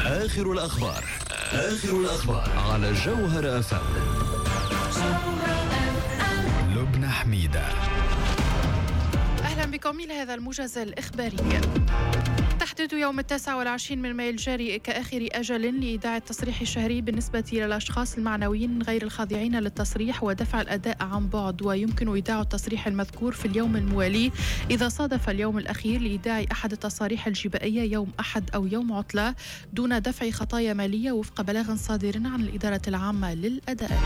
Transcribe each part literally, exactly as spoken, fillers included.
آخر الأخبار آخر الأخبار على جوهر أف ام. لبنى حميدة. أهلا بكم إلى هذا الموجز الإخباري. تحديد يوم التاسع والعشرين من مايو الجاري كآخر أجل لإيداع التصريح الشهري بالنسبة للأشخاص المعنويين غير الخاضعين للتصريح ودفع الأداء عن بعد، ويمكن إيداع التصريح المذكور في اليوم الموالي إذا صادف اليوم الأخير لإيداع أحد التصاريح الجبائية يوم أحد أو يوم عطلة دون دفع خطايا مالية وفق بلاغ صادر عن الإدارة العامة للأداءات.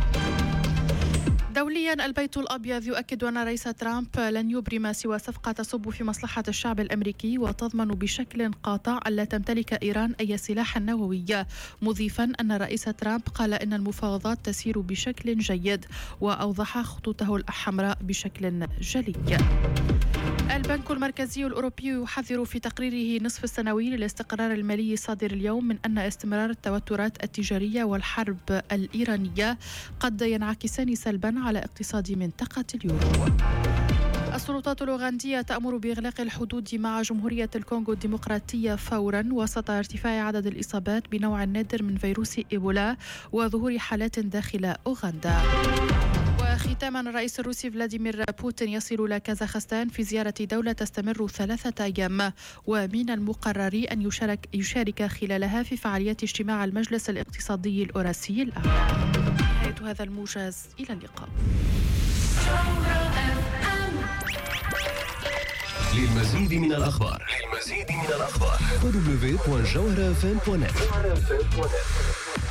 دوليا، البيت الأبيض يؤكد أن رئيس ترامب لن يبرم سوى صفقة تصب في مصلحة الشعب الأمريكي وتضمن بشكل قاطع ألا تمتلك إيران أي سلاح نووي، مضيفا أن رئيس ترامب قال إن المفاوضات تسير بشكل جيد وأوضح خطوطه الحمراء بشكل جلي. البنك المركزي الأوروبي يحذر في تقريره نصف السنوي للاستقرار المالي الصادر اليوم من أن استمرار التوترات التجارية والحرب الإيرانية قد ينعكسان سلبا على اقتصاد منطقة اليورو. السلطات الأوغندية تأمر بإغلاق الحدود مع جمهورية الكونغو الديمقراطية فورا وسط ارتفاع عدد الإصابات بنوع نادر من فيروس إيبولا وظهور حالات داخل أوغندا. وختاما، الرئيس الروسي فلاديمير بوتين يصل إلى كازاخستان في زيارة دولة تستمر ثلاثة أيام، ومن المقرر أن يشارك, يشارك خلالها في فعاليات اجتماع المجلس الاقتصادي الأوراسي الأعلى. نهاية هذا الموجز، إلى اللقاء. للمزيد من الأخبار للمزيد من الأخبار دبليو دبليو دبليو دوت جوهر اف ام دوت نت.